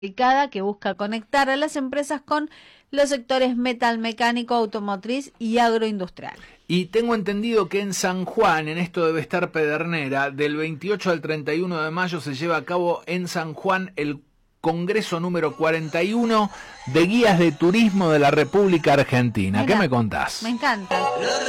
que busca conectar a las empresas con los sectores metalmecánico, automotriz y agroindustrial. Y tengo entendido que en San Juan, en esto debe estar Pedernera, del 28 al 31 de mayo se lleva a cabo en San Juan el Congreso número 41 de Guías de Turismo de la República Argentina. Mirá, ¿Qué me contás? Me encanta.